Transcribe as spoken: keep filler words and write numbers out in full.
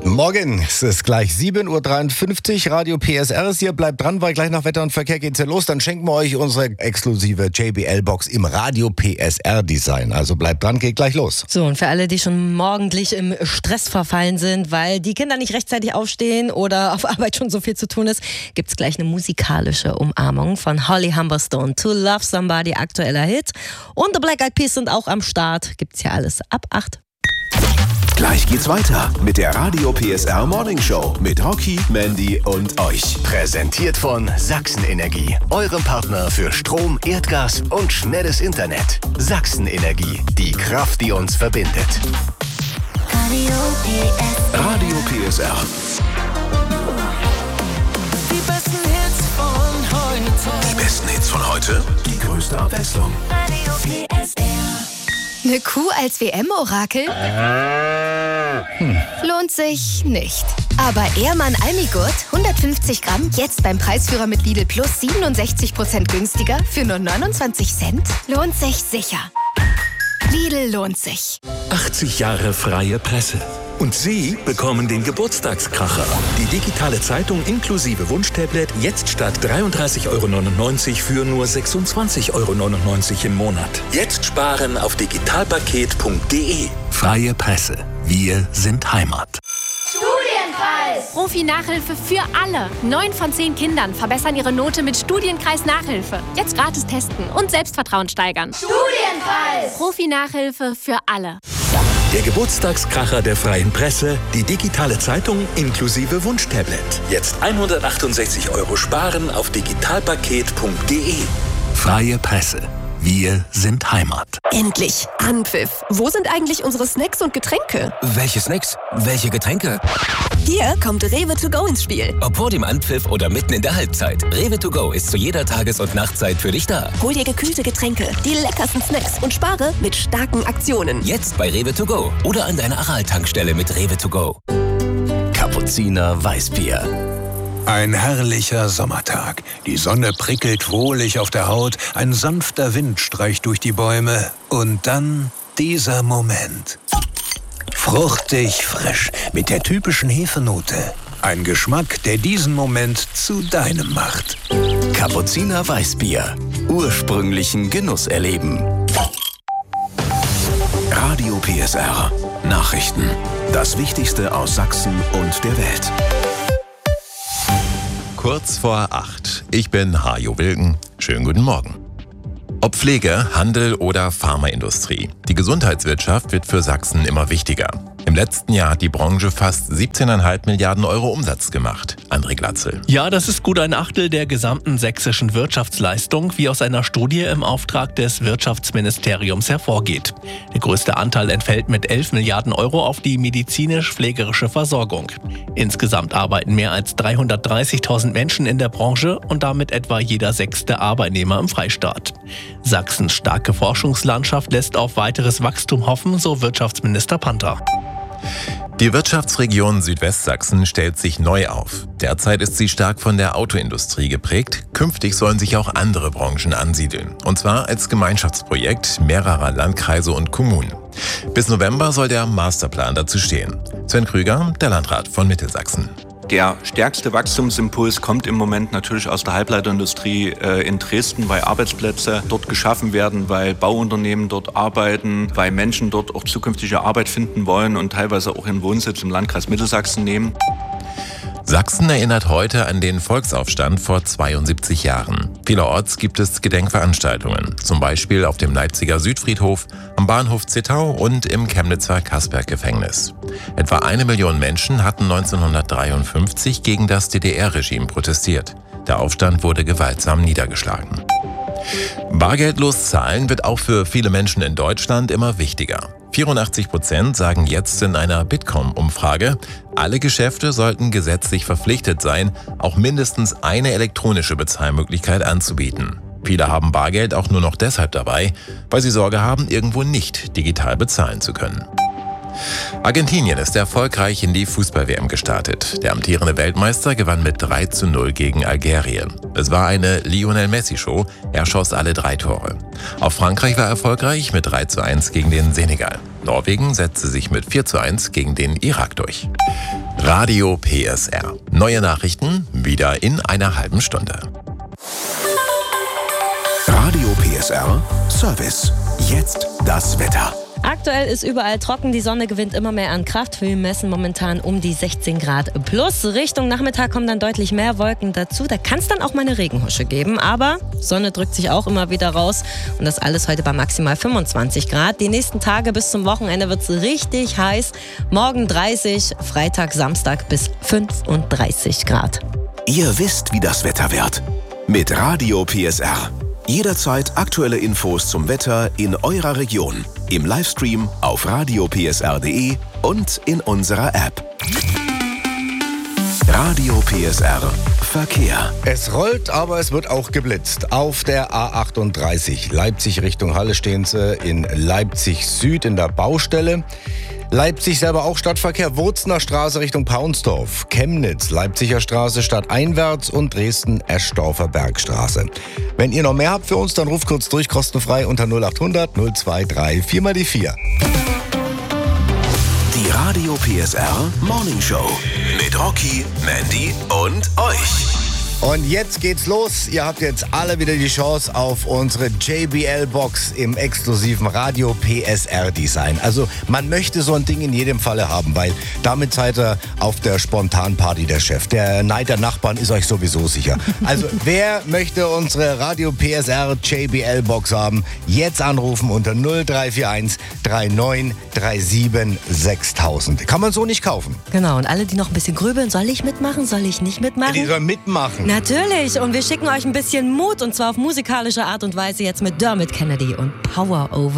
Morgen, es ist gleich sieben Uhr dreiundfünfzig, Radio P S R ist hier, bleibt dran, weil gleich nach Wetter und Verkehr geht's ja los, dann schenken wir euch unsere exklusive J B L-Box im Radio P S R-Design, also bleibt dran, geht gleich los. So, und für alle, die schon morgendlich im Stress verfallen sind, weil die Kinder nicht rechtzeitig aufstehen oder auf Arbeit schon so viel zu tun ist, gibt's gleich eine musikalische Umarmung von Holly Humberstone, To Love Somebody, aktueller Hit, und The Black Eyed Peas sind auch am Start, gibt's ja alles ab acht. Gleich geht's weiter mit der Radio P S R Morning Show mit Rocky, Mandy und euch. Präsentiert von Sachsenenergie, eurem Partner für Strom, Erdgas und schnelles Internet. Sachsenenergie, die Kraft, die uns verbindet. Radio P S R. Radio P S R. Die besten Hits von heute. Die besten Hits von heute. Die größte Abwechslung. Radio P S R. Eine Kuh als W M-Orakel? Hm. Lohnt sich nicht. Aber Ehrmann Almigurt, hundertfünfzig Gramm, jetzt beim Preisführer mit Lidl Plus siebenundsechzig Prozent günstiger für nur neunundzwanzig Cent? Lohnt sich sicher. Lidl lohnt sich. achtzig Jahre freie Presse. Und Sie bekommen den Geburtstagskracher. Die digitale Zeitung inklusive Wunschtablet jetzt statt dreiunddreißig Euro neunundneunzig für nur sechsundzwanzig Euro neunundneunzig im Monat. Jetzt sparen auf digitalpaket punkt de. Freie Presse. Wir sind Heimat. Studienkreis! Profi-Nachhilfe für alle. Neun von zehn Kindern verbessern ihre Note mit Studienkreis-Nachhilfe. Jetzt gratis testen und Selbstvertrauen steigern. Studienkreis! Profi-Nachhilfe für alle. Der Geburtstagskracher der freien Presse, die digitale Zeitung inklusive Wunschtablet. Jetzt hundertachtundsechzig Euro sparen auf digitalpaket punkt de. Freie Presse. Wir sind Heimat. Endlich Anpfiff. Wo sind eigentlich unsere Snacks und Getränke? Welche Snacks? Welche Getränke? Hier kommt Rewe to go ins Spiel. Ob vor dem Anpfiff oder mitten in der Halbzeit. Rewe to go ist zu jeder Tages- und Nachtzeit für dich da. Hol dir gekühlte Getränke, die leckersten Snacks und spare mit starken Aktionen. Jetzt bei Rewe to go oder an deiner Aral-Tankstelle mit Rewe to go. Kapuziner Weißbier. Ein herrlicher Sommertag. Die Sonne prickelt wohlig auf der Haut, ein sanfter Wind streicht durch die Bäume und dann dieser Moment. Fruchtig frisch mit der typischen Hefenote. Ein Geschmack, der diesen Moment zu deinem macht. Kapuziner Weißbier. Ursprünglichen Genuss erleben. Radio P S R. Nachrichten. Das Wichtigste aus Sachsen und der Welt. Kurz vor acht. Ich bin Hajo Wilken. Schönen guten Morgen. Ob Pflege, Handel oder Pharmaindustrie. Die Gesundheitswirtschaft wird für Sachsen immer wichtiger. Im letzten Jahr hat die Branche fast siebzehn Komma fünf Milliarden Euro Umsatz gemacht. André Glatzel. Ja, das ist gut ein Achtel der gesamten sächsischen Wirtschaftsleistung, wie aus einer Studie im Auftrag des Wirtschaftsministeriums hervorgeht. Der größte Anteil entfällt mit elf Milliarden Euro auf die medizinisch-pflegerische Versorgung. Insgesamt arbeiten mehr als dreihundertdreißigtausend Menschen in der Branche und damit etwa jeder sechste Arbeitnehmer im Freistaat. Sachsens starke Forschungslandschaft lässt auf weiteres Wachstum hoffen, so Wirtschaftsminister Panther. Die Wirtschaftsregion Südwestsachsen stellt sich neu auf. Derzeit ist sie stark von der Autoindustrie geprägt. Künftig sollen sich auch andere Branchen ansiedeln. Und zwar als Gemeinschaftsprojekt mehrerer Landkreise und Kommunen. Bis November soll der Masterplan dazu stehen. Sven Krüger, der Landrat von Mittelsachsen. Der stärkste Wachstumsimpuls kommt im Moment natürlich aus der Halbleiterindustrie äh, in Dresden, weil Arbeitsplätze dort geschaffen werden, weil Bauunternehmen dort arbeiten, weil Menschen dort auch zukünftige Arbeit finden wollen und teilweise auch ihren Wohnsitz im Landkreis Mittelsachsen nehmen. Sachsen erinnert heute an den Volksaufstand vor zweiundsiebzig Jahren. Vielerorts gibt es Gedenkveranstaltungen, zum Beispiel auf dem Leipziger Südfriedhof, am Bahnhof Zittau und im Chemnitzer Kasperg-Gefängnis. Etwa eine Million Menschen hatten neunzehnhundertdreiundfünfzig gegen das D D R-Regime protestiert. Der Aufstand wurde gewaltsam niedergeschlagen. Bargeldlos zahlen wird auch für viele Menschen in Deutschland immer wichtiger. vierundachtzig Prozent sagen jetzt in einer Bitkom-Umfrage, alle Geschäfte sollten gesetzlich verpflichtet sein, auch mindestens eine elektronische Bezahlmöglichkeit anzubieten. Viele haben Bargeld auch nur noch deshalb dabei, weil sie Sorge haben, irgendwo nicht digital bezahlen zu können. Argentinien ist erfolgreich in die Fußball-W M gestartet. Der amtierende Weltmeister gewann mit drei zu null gegen Algerien. Es war eine Lionel-Messi-Show, er schoss alle drei Tore. Auch Frankreich war erfolgreich mit drei zu eins gegen den Senegal. Norwegen setzte sich mit vier zu eins gegen den Irak durch. Radio P S R. Neue Nachrichten wieder in einer halben Stunde. Radio P S R Service. Jetzt das Wetter. Aktuell ist überall trocken, die Sonne gewinnt immer mehr an Kraft. Wir messen momentan um die sechzehn Grad plus. Richtung Nachmittag kommen dann deutlich mehr Wolken dazu. Da kann es dann auch mal eine Regenhusche geben. Aber Sonne drückt sich auch immer wieder raus. Und das alles heute bei maximal fünfundzwanzig Grad. Die nächsten Tage bis zum Wochenende wird es richtig heiß. Morgen dreißig, Freitag, Samstag bis fünfunddreißig Grad. Ihr wisst, wie das Wetter wird. Mit Radio P S R. Jederzeit aktuelle Infos zum Wetter in eurer Region. Im Livestream auf radio p s r punkt d e und in unserer App. Radio P S R Verkehr. Es rollt, aber es wird auch geblitzt. Auf der A achtunddreißig Leipzig Richtung Halle stehen sie in Leipzig Süd in der Baustelle. Leipzig selber auch Stadtverkehr, Wurzner Straße Richtung Paunsdorf, Chemnitz, Leipziger Straße stadteinwärts und Dresden-Eschdorfer Bergstraße. Wenn ihr noch mehr habt für uns, dann ruft kurz durch, kostenfrei unter null achthundert null zwei drei vier mal die vier. Die Radio P S R Morning Show mit Rocky, Mandy und euch. Und jetzt geht's los. Ihr habt jetzt alle wieder die Chance auf unsere J B L-Box im exklusiven Radio P S R-Design. Also man möchte so ein Ding in jedem Falle haben, weil damit seid ihr auf der Spontanparty der Chef. Der Neid der Nachbarn ist euch sowieso sicher. Also wer möchte unsere Radio P S R J B L-Box haben? Jetzt anrufen unter null drei vier eins drei neun drei sieben sechstausend. Kann man so nicht kaufen. Genau, und alle, die noch ein bisschen grübeln, soll ich mitmachen, soll ich nicht mitmachen? Die sollen mitmachen. Natürlich, und wir schicken euch ein bisschen Mut, und zwar auf musikalische Art und Weise jetzt mit Dermot Kennedy und Power Over.